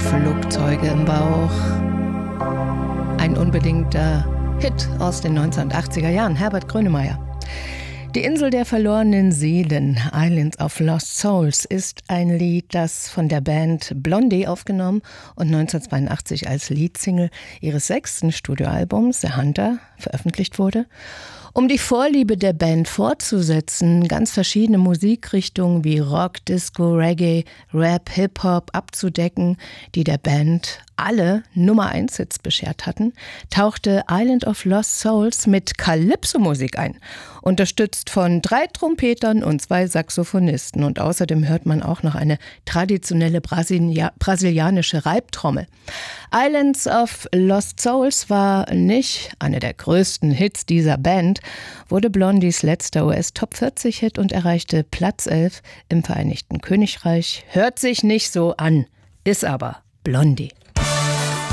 Flugzeuge im Bauch. Ein unbedingter Hit aus den 1980er Jahren, Herbert Grönemeyer. Die Insel der verlorenen Seelen, Islands of Lost Souls, ist ein Lied, das von der Band Blondie aufgenommen und 1982 als Leadsingle ihres 6. Studioalbums, The Hunter, veröffentlicht wurde. Um die Vorliebe der Band fortzusetzen, ganz verschiedene Musikrichtungen wie Rock, Disco, Reggae, Rap, Hip-Hop abzudecken, die der Band alle Nummer-1-Hits beschert hatten, tauchte Island of Lost Souls mit Calypso-Musik ein, unterstützt von 3 Trompetern und 2 Saxophonisten. Und außerdem hört man auch noch eine traditionelle brasilianische Reibtrommel. Islands of Lost Souls war nicht einer der größten Hits dieser Band, wurde Blondies letzter US-Top-40-Hit und erreichte Platz 11 im Vereinigten Königreich. Hört sich nicht so an, ist aber Blondie.